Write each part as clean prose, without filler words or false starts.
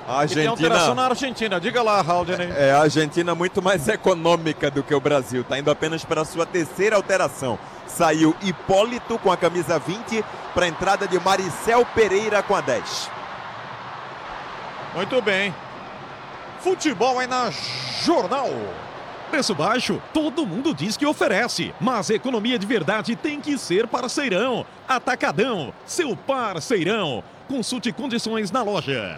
A Argentina... E tem alteração na Argentina, diga lá, Haldane. A Argentina muito mais econômica do que o Brasil, está indo apenas para a sua terceira alteração. Saiu Hipólito com a camisa 20 para a entrada de Maricel Pereira com a 10. Muito bem. Futebol é na Jornal. Preço baixo, todo mundo diz que oferece, mas economia de verdade tem que ser parceirão. Atacadão, seu parceirão. Consulte condições na loja.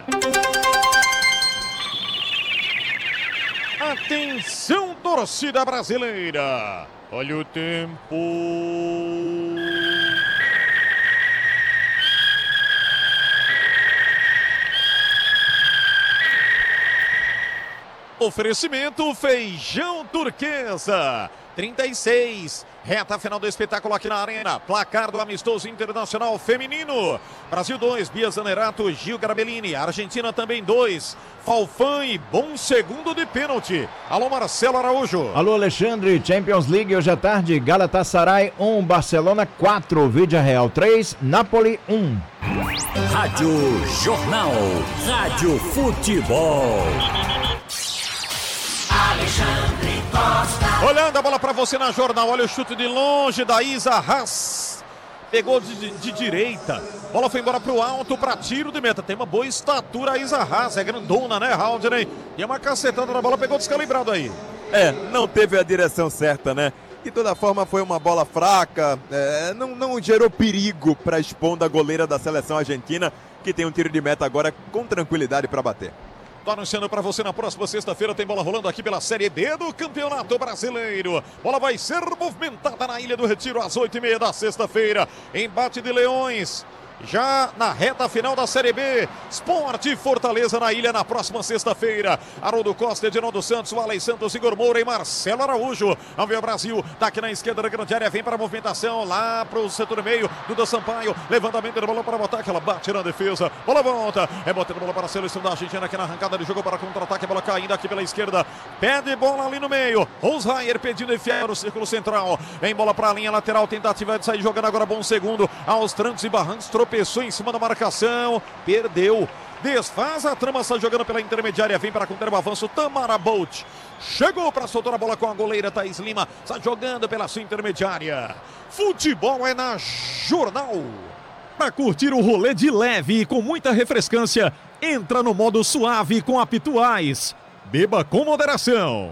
Atenção, torcida brasileira. Olha o tempo. Oferecimento Feijão Turquesa, 36, reta final do espetáculo aqui na Arena, placar do amistoso internacional feminino, Brasil 2, Bia Zanerato, Gil Garabellini, Argentina também 2, Falfan e bom segundo de pênalti. Alô Marcelo Araújo. Alô Alexandre, Champions League hoje à tarde, Galatasaray 1, Barcelona 4, Villarreal 3, Napoli 1. Rádio Jornal, Rádio Futebol. Alexandre Costa. Olhando a bola para você na Jornal, olha o chute de longe da Isa Haas. Pegou de direita, bola foi embora pro alto para tiro de meta. Tem uma boa estatura a Isa Haas, é grandona, né, Haldane? E uma cacetada na bola, pegou descalibrado aí. Não teve a direção certa, né? De toda forma foi uma bola fraca, não gerou perigo para a esponda goleira da seleção argentina, que tem um tiro de meta agora com tranquilidade para bater. Tô anunciando para você na próxima sexta-feira, tem bola rolando aqui pela Série B do Campeonato Brasileiro. Bola vai ser movimentada na Ilha do Retiro às 8h30 da sexta-feira. Embate de Leões. Já na reta final da Série B, Sport e Fortaleza na Ilha na próxima sexta-feira. Haroldo Costa, Edinaldo Santos, Waley Santos, Igor Moura e Marcelo Araújo. Vamos ver o Brasil, tá aqui na esquerda da grande área, vem para a movimentação lá para o setor meio, Duda Sampaio, levantamento da bola para botar aquela bate na defesa, bola volta, botando bola para a seleção da Argentina aqui na arrancada de jogo para contra-ataque, bola caindo aqui pela esquerda, pede bola ali no meio, Rosrayer pedindo enfiar no círculo central, vem bola para a linha lateral, tentativa de sair jogando agora, bom segundo, aos trancos e barrancos, tropeçou em cima da marcação, perdeu, desfaz a trama, está jogando pela intermediária, vem para conter o avanço, Tamara Bolt, chegou para soltar a bola com a goleira Thaís Lima, está jogando pela sua intermediária. Futebol é na Jornal. Para curtir o rolê de leve e com muita refrescância, entra no modo suave com a Pituais. Beba com moderação.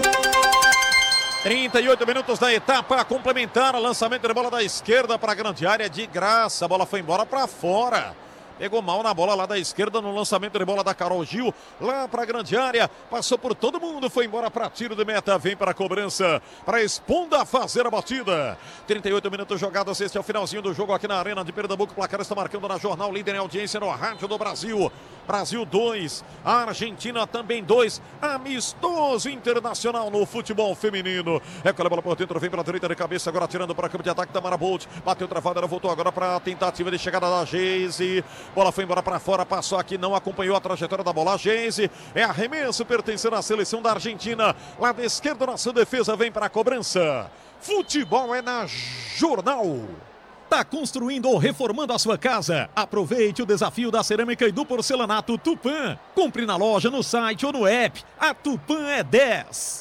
38 minutos da etapa complementar, lançamento de bola da esquerda para a grande área de graça, a bola foi embora para fora. Pegou mal na bola lá da esquerda no lançamento de bola da Carol Gil, lá para a grande área, passou por todo mundo, foi embora para tiro de meta, vem para a cobrança, para a Esponda fazer a batida. 38 minutos jogados, este é o finalzinho do jogo aqui na Arena de Pernambuco, o placar está marcando na Jornal, líder em audiência no Rádio do Brasil. Brasil 2, Argentina também 2, amistoso internacional no futebol feminino. Aquela bola por dentro, vem pela direita de cabeça, agora tirando para o campo de ataque, Tamara Bolt, bateu travada, ela voltou agora para a tentativa de chegada da Geise. Bola foi embora para fora, passou aqui, não acompanhou a trajetória da bola. A Geise é arremesso pertencendo à seleção da Argentina. Lá da esquerda, na sua defesa, vem para a cobrança. Futebol é na Jornal. Tá construindo ou reformando a sua casa? Aproveite o desafio da cerâmica e do porcelanato Tupã. Compre na loja, no site ou no app. A Tupã é 10.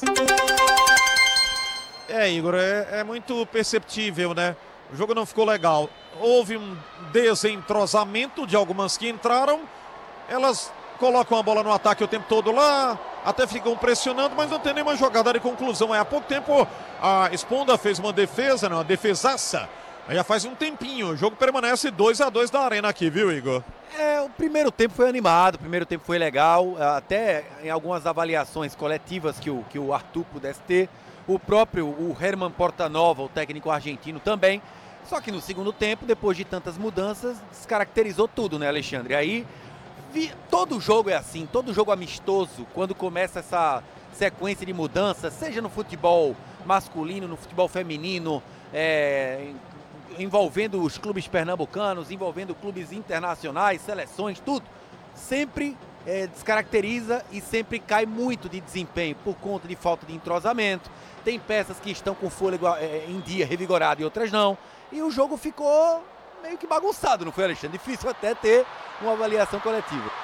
Igor, é muito perceptível, né? O jogo não ficou legal. Houve um desentrosamento de algumas que entraram. Elas colocam a bola no ataque o tempo todo lá. Até ficam pressionando, mas não tem nenhuma jogada de conclusão. Há pouco tempo a Esponda fez uma defesa, uma defesaça. Já faz um tempinho. O jogo permanece 2-2 na Arena aqui, viu, Igor? O primeiro tempo foi animado, o primeiro tempo foi legal. Até em algumas avaliações coletivas que o Arthur pudesse ter. O Herman Portanova, o técnico argentino também. Só que no segundo tempo, depois de tantas mudanças, descaracterizou tudo, né, Alexandre? Aí, todo jogo é assim, todo jogo amistoso, quando começa essa sequência de mudanças, seja no futebol masculino, no futebol feminino, envolvendo os clubes pernambucanos, envolvendo clubes internacionais, seleções, tudo, sempre descaracteriza e sempre cai muito de desempenho por conta de falta de entrosamento. Tem peças que estão com fôlego em dia, revigorado, e outras não. E o jogo ficou meio que bagunçado, não foi, Alexandre? Difícil até ter uma avaliação coletiva.